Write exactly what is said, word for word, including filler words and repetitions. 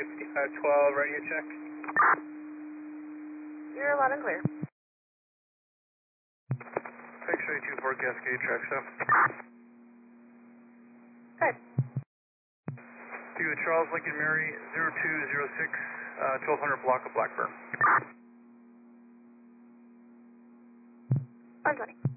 fifty-five twelve, radio check. You're loud and clear. X-ray two four Cascade, track south. Good. To Charles Lincoln Mary, zero two zero six, uh, twelve hundred block of Blackburn. one twenty.